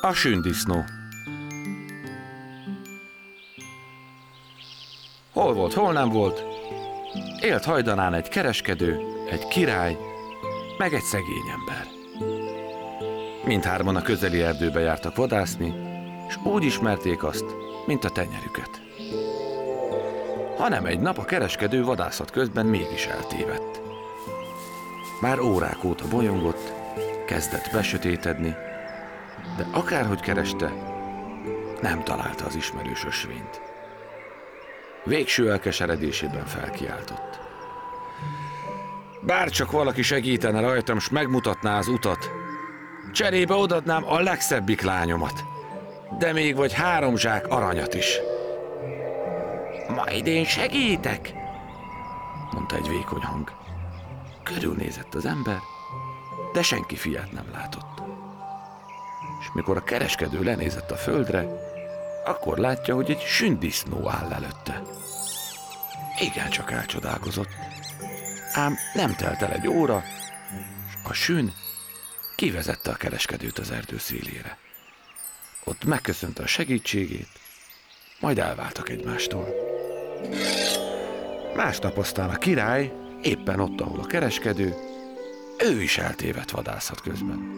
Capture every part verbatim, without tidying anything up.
A sündisznó. Hol volt, hol nem volt, élt hajdanán egy kereskedő, egy király, meg egy szegény ember. Mindhárman a közeli erdőbe jártak vadászni, és úgy ismerték azt, mint a tenyerüket. Hanem egy nap a kereskedő vadászat közben mégis eltévedt. Már órák óta bolyongott, kezdett besötétedni, de akárhogy kereste, nem találta az ismerős ösvényt. Végső elkeseredésében felkiáltott. Bárcsak valaki segítene rajtam, s megmutatná az utat, cserébe odadnám a legszebbik lányomat, de még vagy három zsák aranyat is. Majd én segítek, mondta egy vékony hang. Körülnézett az ember, de senki fiát nem látott. És mikor a kereskedő lenézett a földre, akkor látja, hogy egy sündisznó áll előtte. Igen, csak elcsodálkozott. Ám nem telt el egy óra, és a sün kivezette a kereskedőt az erdő szélére. Ott megköszönte a segítségét, majd elváltak egymástól. Másnap aztán a király, éppen ott, ahol a kereskedő, ő is eltévedt vadászat közben.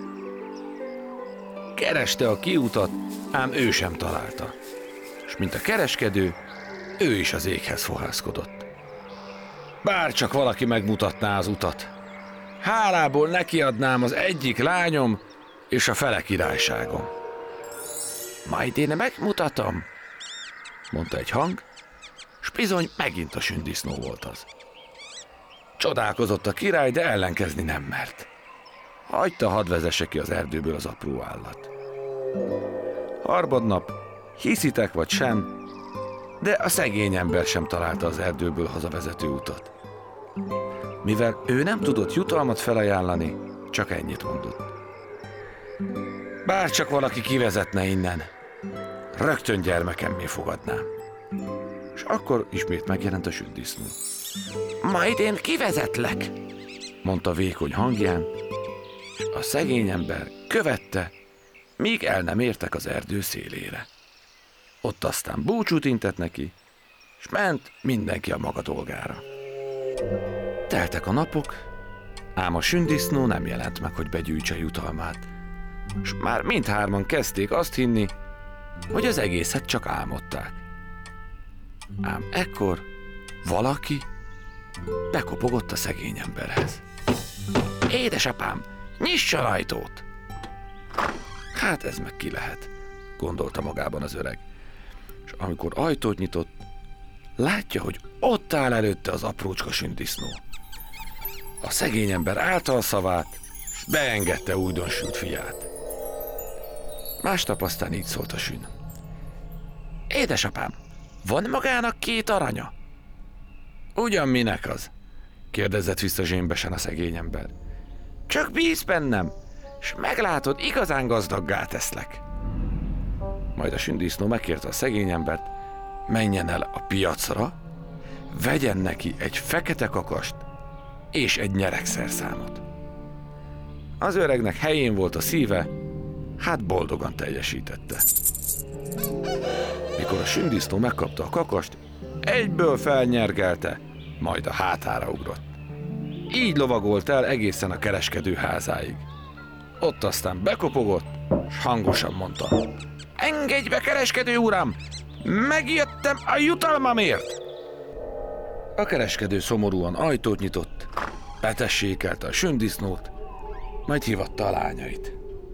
Kereste a kiutat, ám ő sem találta. És mint a kereskedő, ő is az éghez fohászkodott. Bárcsak valaki megmutatná az utat. Hálából nekiadnám az egyik lányom és a fele királyságom. Majd én megmutatom, mondta egy hang, s bizony megint a sündisznó volt az. Csodálkozott a király, de ellenkezni nem mert. Hagyta, hadd vezesse ki az erdőből az apró állat. Harmadnap, hiszitek vagy sem, de a szegény ember sem találta az erdőből hazavezető utat. Mivel ő nem tudott jutalmat felajánlani, csak ennyit mondott. Bárcsak valaki kivezetne innen, rögtön gyermekemmé fogadnám. És akkor ismét megjelent a sündisznó. Majd én kivezetlek, mondta vékony hangján, és a szegény ember követte, míg el nem értek az erdő szélére. Ott aztán búcsút intett neki, és ment mindenki a maga dolgára. Teltek a napok, ám a sündisznó nem jelent meg, hogy begyűjtse jutalmát, és már mindhárman kezdték azt hinni, hogy az egészet csak álmodták. Ám ekkor valaki bekopogott a szegény emberhez. Édesapám, nyiss az ajtót! Hát ez meg ki lehet, gondolta magában az öreg. És amikor ajtót nyitott, látja, hogy ott áll előtte az aprócska sündisznó. A szegény ember állta a szavát, és beengedte újdonsült fiát. Másnap aztán így szólt a sün. Édesapám, van magának két aranya? Ugyan minek az? Kérdezett vissza zsémbesen a szegény ember. Csak bízz bennem, és meglátod, igazán gazdaggá teszlek. Majd a sündisznó megkérte a szegény embert, menjen el a piacra, vegyen neki egy fekete kakast és egy nyeregszerszámot. Az öregnek helyén volt a szíve, hát boldogan teljesítette. Mikor a sündisznó megkapta a kakast, egyből felnyergelte, majd a hátára ugrott. Így lovagolt el egészen a kereskedő házáig. Ott aztán bekopogott, s hangosan mondta. Engedj be, kereskedő uram! Megjöttem a jutalmamért! A kereskedő szomorúan ajtót nyitott, betessékelte a sündisznót, majd hívatta a lányait.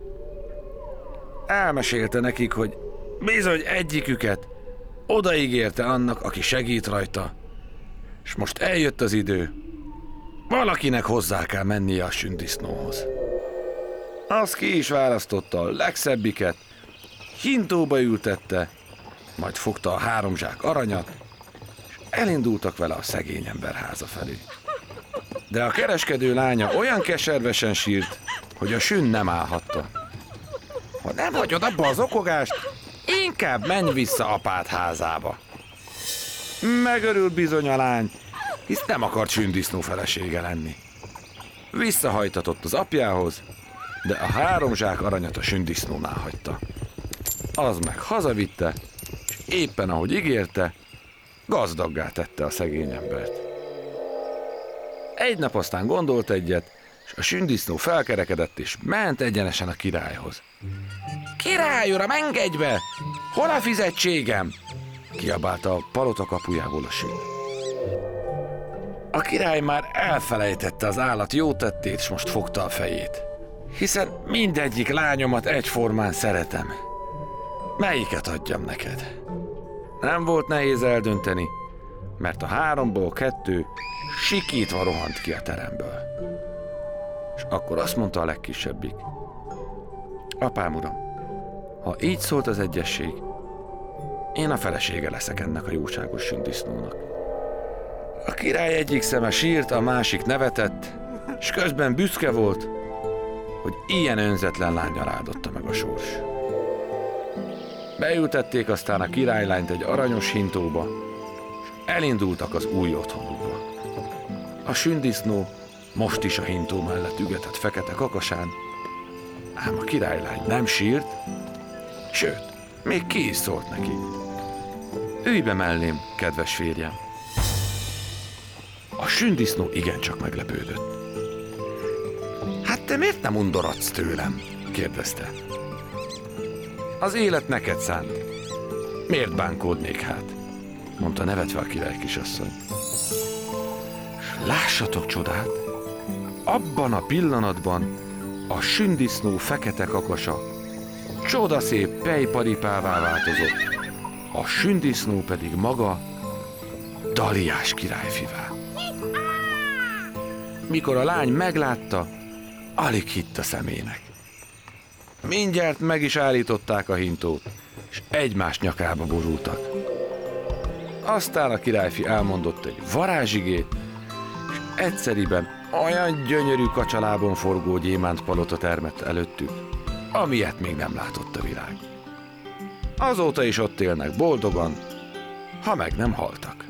Elmesélte nekik, hogy bizony egyiküket odaígérte annak, aki segít rajta, és most eljött az idő, valakinek hozzá kell mennie a sündisznóhoz. Az ki is választotta a legszebbiket, hintóba ültette, majd fogta a három zsák aranyat, és elindultak vele a szegény ember háza felé. De a kereskedő lánya olyan keservesen sírt, hogy a sün nem állhatta. Ha nem hagyod abba az okogást, inkább menj vissza apád házába. Megörült bizony a lány, hisz nem akart sündisznó felesége lenni. Visszahajtatott az apjához, de a három zsák aranyat a sündisznónál hagyta. Az meg hazavitte, és éppen ahogy ígérte, gazdaggá tette a szegény embert. Egy nap aztán gondolt egyet, és a sündisznó felkerekedett, és ment egyenesen a királyhoz. Király uram, engedj be! Hol a fizetségem? Kiabálta a palota kapujából a sünd. A király már elfelejtette az állat jó tettét, és most fogta a fejét. Hiszen mindegyik lányomat egyformán szeretem. Melyiket adjam neked? Nem volt nehéz eldönteni, mert a háromból kettő sikítva rohant ki a teremből. És akkor azt mondta a legkisebbik. Apám uram, ha így szólt az egyesség, én a felesége leszek ennek a jóságos sündisznónak. A király egyik szeme sírt, a másik nevetett, és közben büszke volt, hogy ilyen önzetlen lánnyal áldotta meg a sors. Beültették aztán a királylányt egy aranyos hintóba, és elindultak az új otthonukba. A sündisznó most is a hintó mellett ügetett fekete kakasán, ám a királylány nem sírt, sőt, még ki is szólt neki. Ülj be mellém, kedves férjem! A sündisznó igencsak meglepődött. Hát te miért nem undorodsz tőlem? Kérdezte. Az élet neked szánt. Miért bánkódnék hát? Mondta nevetve a király kisasszony. S lássatok csodát! Abban a pillanatban a sündisznó fekete kakasa csodaszép pejparipává változott, a sündisznó pedig maga Daliás királyfivá. Mikor a lány meglátta, alig hitt a szemének. Mindjárt meg is állították a hintót, és egymás nyakába borultak. Aztán a királyfi elmondott egy varázsigét, és egyszeriben olyan gyönyörű kacsalábon forgó gyémántpalota termett előttük, amilyet még nem látott a világ. Azóta is ott élnek boldogan, ha meg nem haltak.